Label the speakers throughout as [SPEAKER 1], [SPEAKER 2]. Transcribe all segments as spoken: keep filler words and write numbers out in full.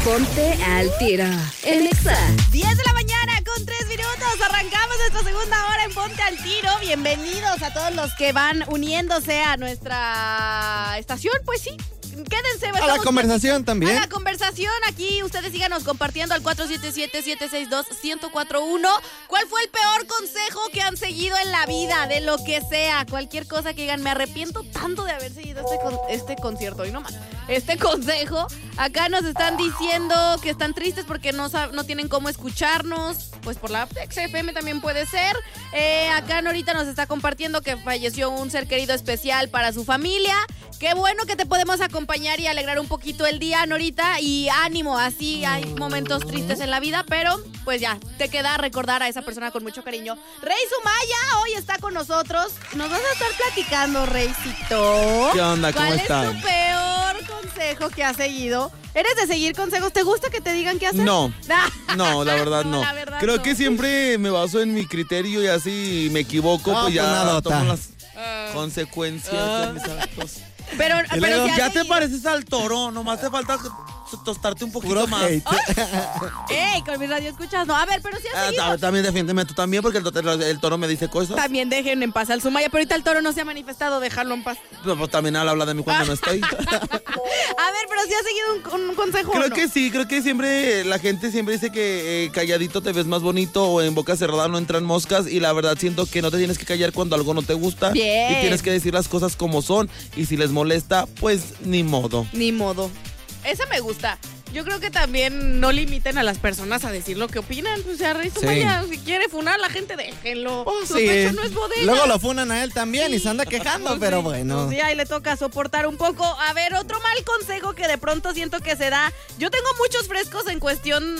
[SPEAKER 1] Ponte al tiro en Exa.
[SPEAKER 2] diez de la mañana con tres minutos. Arrancamos nuestra segunda hora en Ponte al Tiro. Bienvenidos a todos los que van uniéndose a nuestra estación. Pues sí, quédense.
[SPEAKER 3] A la conversación también.
[SPEAKER 2] A la conversación. Aquí ustedes síganos compartiendo al cuatro siete siete, siete seis dos, uno cero cuatro uno. ¿Cuál fue el peor consejo que han seguido en la vida? De lo que sea. Cualquier cosa que digan. Me arrepiento tanto de haber seguido este, con, este concierto. Y no más. Este consejo. Acá nos están diciendo que están tristes porque no, no tienen cómo escucharnos. Pues por la X F M también puede ser. Eh, acá Norita nos está compartiendo que falleció un ser querido especial para su familia. Qué bueno que te podemos acompañar y alegrar un poquito el día, Norita. Y ánimo, así hay momentos tristes en la vida, pero pues ya, te queda recordar a esa persona con mucho cariño. Rey Sumaya hoy está con nosotros. Nos vas a estar platicando, Reycito.
[SPEAKER 3] ¿Qué onda? ¿Cómo
[SPEAKER 2] ¿Cuál
[SPEAKER 3] están?
[SPEAKER 2] es tu peor consejo que has seguido? ¿Eres de seguir consejos? ¿Te gusta que te digan qué hacer?
[SPEAKER 3] No, no, la verdad no.
[SPEAKER 2] la verdad
[SPEAKER 3] Creo
[SPEAKER 2] no.
[SPEAKER 3] que siempre me baso en mi criterio y así me equivoco,
[SPEAKER 4] No,
[SPEAKER 3] pues ya
[SPEAKER 4] pues nada,
[SPEAKER 3] tomo
[SPEAKER 4] ta.
[SPEAKER 3] las
[SPEAKER 2] Ah.
[SPEAKER 3] consecuencias
[SPEAKER 2] Ah.
[SPEAKER 3] de mis actos.
[SPEAKER 2] Pero,
[SPEAKER 3] Y
[SPEAKER 2] pero
[SPEAKER 3] luego,
[SPEAKER 2] si has
[SPEAKER 3] ya te
[SPEAKER 2] seguido-
[SPEAKER 3] pareces al toro, nomás te falta tostarte un poquito
[SPEAKER 4] Puro
[SPEAKER 3] más.
[SPEAKER 4] hate.
[SPEAKER 2] Ey, con mi radio escuchas, no. A ver, pero si has
[SPEAKER 3] Ah,
[SPEAKER 2] seguido.
[SPEAKER 3] ta- también defiéndeme tú también, porque el, to- el toro me dice cosas.
[SPEAKER 2] También dejen en paz al Sumaya, pero ahorita el toro no se ha manifestado, dejarlo en paz.
[SPEAKER 3] Pero, pues, también él habla de mí cuando no estoy.
[SPEAKER 2] A ver, pero si has seguido un, un consejo.
[SPEAKER 3] Creo
[SPEAKER 2] ¿o no?
[SPEAKER 3] que sí, creo que siempre la gente siempre dice que eh, calladito te ves más bonito o en boca cerrada no entran moscas y la verdad siento que no te tienes que callar cuando algo no te gusta.
[SPEAKER 2] Bien.
[SPEAKER 3] Y tienes que decir las cosas como son y si les molesta, pues ni modo.
[SPEAKER 2] Ni modo. Esa me gusta. Yo creo que también no limiten a las personas a decir lo que opinan. O sea, Rey Sumaya, si quiere funar a la gente, déjenlo.
[SPEAKER 4] Oh,
[SPEAKER 2] Su
[SPEAKER 4] sí.
[SPEAKER 2] pecho no es bodega.
[SPEAKER 4] Luego lo funan a él también y se anda quejando,
[SPEAKER 2] Pues
[SPEAKER 4] pero
[SPEAKER 2] sí,
[SPEAKER 4] bueno.
[SPEAKER 2] pues sí, ahí le toca soportar un poco. A ver, otro mal consejo que de pronto siento que se da. Yo tengo muchos frescos en cuestión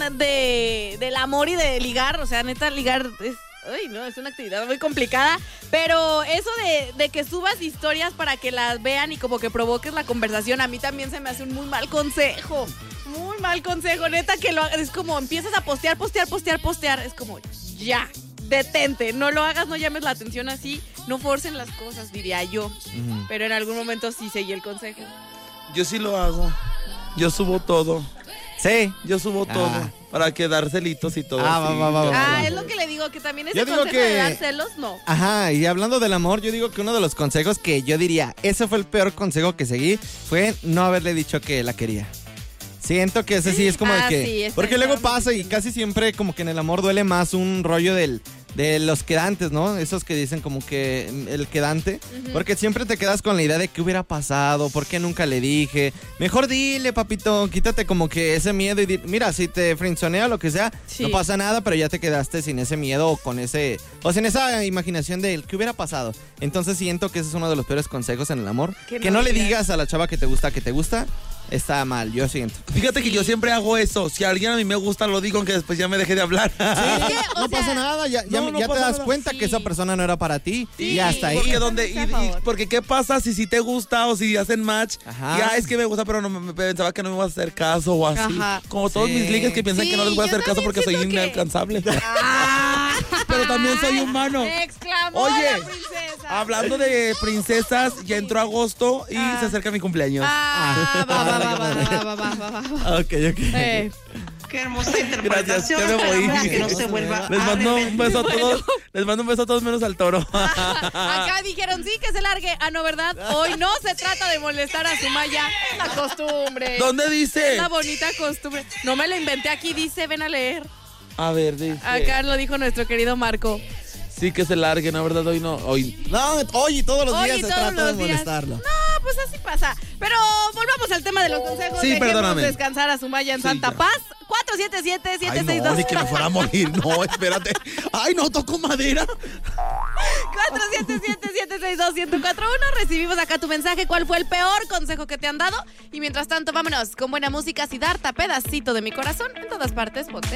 [SPEAKER 2] de del amor y de ligar. O sea, neta, ligar es... Ay, no, es una actividad muy complicada. Pero eso de, de que subas historias para que las vean y como que provoques la conversación, a mí también se me hace un muy mal consejo. Muy mal consejo, neta, que lo hagas. Es como empiezas a postear, postear, postear, postear. Es como, ya, detente. No lo hagas, no llames la atención así. No forcen las cosas, diría yo.
[SPEAKER 4] Ujú.
[SPEAKER 2] Pero en algún momento sí seguí el consejo.
[SPEAKER 3] Yo sí lo hago. Yo subo todo.
[SPEAKER 4] Sí.
[SPEAKER 3] Yo subo
[SPEAKER 4] Ah.
[SPEAKER 3] todo para quedar celitos y todo.
[SPEAKER 4] Ah, va,
[SPEAKER 3] así.
[SPEAKER 4] va, va,
[SPEAKER 3] Yo-
[SPEAKER 4] va.
[SPEAKER 2] Ah, es lo que le digo, que también ese
[SPEAKER 4] Yo digo
[SPEAKER 2] consejo
[SPEAKER 4] que-
[SPEAKER 2] de dar celos, no.
[SPEAKER 4] Ajá, y hablando del amor, yo digo que uno de los consejos que yo diría, ese fue el peor consejo que seguí, fue no haberle dicho que la quería. Siento que ese sí es como
[SPEAKER 2] Ah,
[SPEAKER 4] de que...
[SPEAKER 2] sí, ese
[SPEAKER 4] porque luego
[SPEAKER 2] está muy
[SPEAKER 4] pasa y
[SPEAKER 2] difícil.
[SPEAKER 4] casi siempre como que en el amor duele más un rollo del... De los quedantes, ¿no? Esos que dicen como que mm, el quedante.
[SPEAKER 2] Ujú.
[SPEAKER 4] Porque siempre te quedas con la idea de qué hubiera pasado, por qué nunca le dije. Mejor dile, papito, quítate como que ese miedo y di- mira, si te frenzonea o lo que sea,
[SPEAKER 2] Sí.
[SPEAKER 4] no pasa nada, pero ya te quedaste sin ese miedo o con ese... O sin esa imaginación de qué hubiera pasado. Entonces siento que ese es uno de los peores consejos en el amor.
[SPEAKER 2] Que
[SPEAKER 4] Que
[SPEAKER 2] no
[SPEAKER 4] no, le
[SPEAKER 2] digas.
[SPEAKER 4] digas a la chava que te gusta que te gusta, está mal, yo siento.
[SPEAKER 3] Fíjate que yo siempre hago eso. Si a alguien a mí me gusta, lo digo, aunque después ya me deje de hablar.
[SPEAKER 2] Es que, o
[SPEAKER 4] no
[SPEAKER 2] sea,
[SPEAKER 4] pasa nada, ya, ya,
[SPEAKER 3] no, no
[SPEAKER 4] ya te
[SPEAKER 3] pasa
[SPEAKER 4] das
[SPEAKER 3] nada.
[SPEAKER 4] cuenta
[SPEAKER 2] Sí.
[SPEAKER 4] que esa persona no era para ti
[SPEAKER 2] Sí,
[SPEAKER 4] y hasta ahí.
[SPEAKER 3] Porque, donde, y-
[SPEAKER 2] Por
[SPEAKER 3] y-
[SPEAKER 2] favor.
[SPEAKER 3] porque qué pasa si sí te gusta o si hacen match.
[SPEAKER 4] Ajá.
[SPEAKER 3] Ya es que me gusta, pero no me, me pensaba que no me iba a hacer caso o así.
[SPEAKER 2] Ajá.
[SPEAKER 3] Como todos
[SPEAKER 4] Sí.
[SPEAKER 3] mis ligues que piensan
[SPEAKER 2] Sí,
[SPEAKER 3] que no les voy a
[SPEAKER 2] yo
[SPEAKER 3] hacer caso
[SPEAKER 2] también
[SPEAKER 3] porque soy
[SPEAKER 2] siento que-
[SPEAKER 3] inalcanzable.
[SPEAKER 2] Ah.
[SPEAKER 3] Pero también soy humano.
[SPEAKER 2] Exclamó
[SPEAKER 3] Oye,
[SPEAKER 2] la princesa.
[SPEAKER 3] Hablando de princesas, ya entró agosto y
[SPEAKER 2] Ah.
[SPEAKER 3] se acerca mi cumpleaños.
[SPEAKER 2] Ah, va, va, va, va, va, va, va, va, va.
[SPEAKER 4] Ok, ok.
[SPEAKER 2] Eh,
[SPEAKER 5] Qué hermosa
[SPEAKER 3] Gracias,
[SPEAKER 5] interpretación.
[SPEAKER 3] ya me voy.
[SPEAKER 5] Esperamos que no se vuelva
[SPEAKER 3] Les
[SPEAKER 5] a
[SPEAKER 3] mando un
[SPEAKER 5] repetir.
[SPEAKER 3] beso a todos. Les mando un beso a todos menos al toro.
[SPEAKER 2] acá dijeron sí, que se largue. Ah, no, ¿verdad? Hoy no se trata de molestar a Sumaya. Es la costumbre.
[SPEAKER 3] ¿Dónde dice?
[SPEAKER 2] Es la bonita costumbre. No me lo inventé aquí, dice, ven a leer.
[SPEAKER 3] A ver, dice.
[SPEAKER 2] Acá lo dijo nuestro querido Marco.
[SPEAKER 3] Sí, que se larguen, la verdad, hoy no. Hoy.
[SPEAKER 4] No, hoy y todos los
[SPEAKER 2] Hoy
[SPEAKER 4] días
[SPEAKER 2] y
[SPEAKER 4] se
[SPEAKER 2] todos
[SPEAKER 4] trata de
[SPEAKER 2] los días.
[SPEAKER 4] molestarlo.
[SPEAKER 2] No, pues así pasa. Pero volvamos al tema de los consejos.
[SPEAKER 3] Sí,
[SPEAKER 2] Dejemos
[SPEAKER 3] perdóname.
[SPEAKER 2] descansar a Sumaya en
[SPEAKER 3] Sí,
[SPEAKER 2] Santa
[SPEAKER 3] ya.
[SPEAKER 2] Paz. cuatro siete siete, siete
[SPEAKER 3] Ay,
[SPEAKER 2] seis
[SPEAKER 3] no,
[SPEAKER 2] dos.
[SPEAKER 3] ni que me fuera a morir. No, espérate. Ay, no, toco madera.
[SPEAKER 2] cuatro siete siete, siete seis dos, uno cuatro uno. Recibimos acá tu mensaje. ¿Cuál fue el peor consejo que te han dado? Y mientras tanto, vámonos con buena música. Siddhartha, pedacito de mi corazón. En todas partes, ponte.